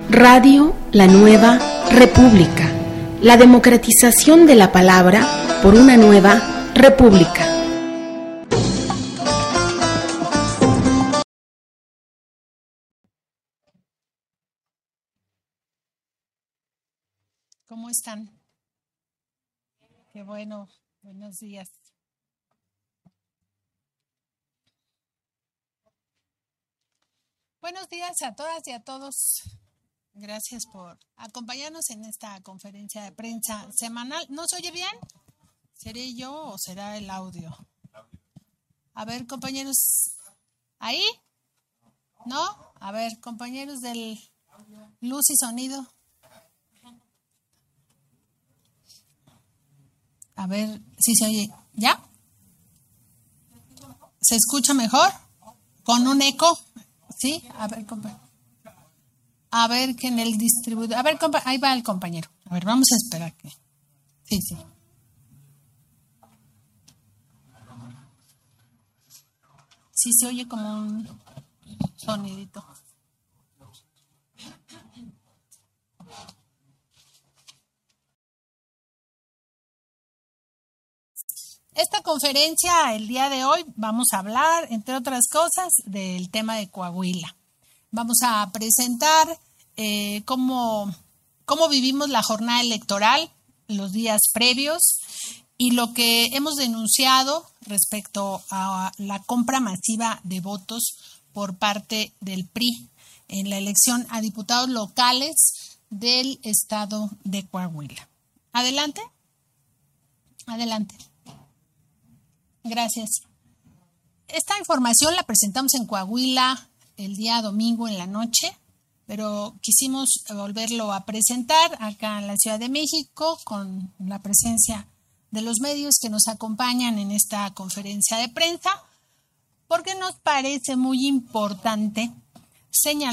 Radio La Nueva República. La democratización de la palabra por una nueva república. ¿Cómo están? Qué bueno, buenos días. Buenos días a todas y a todos. Gracias por acompañarnos en esta conferencia de prensa semanal. ¿No se oye bien? ¿Seré yo o será el audio? A ver, compañeros, ¿ahí? ¿No? A ver, compañeros del luz y sonido. A ver si se oye. ¿Ya? ¿Se escucha mejor? ¿Con un eco? ¿Sí? A ver, compañero. A ver que en el distribuidor. A ver, ahí va el compañero. A ver, vamos a esperar que. Sí. Sí se oye como un sonidito. Esta conferencia, el día de hoy, vamos a hablar, entre otras cosas, del tema de Coahuila. Vamos a presentar cómo vivimos la jornada electoral, los días previos y lo que hemos denunciado respecto a la compra masiva de votos por parte del PRI en la elección a diputados locales del estado de Coahuila. Adelante. Gracias. Esta información la presentamos en Coahuila el día domingo en la noche, pero quisimos volverlo a presentar acá en la Ciudad de México con la presencia de los medios que nos acompañan en esta conferencia de prensa, porque nos parece muy importante señalar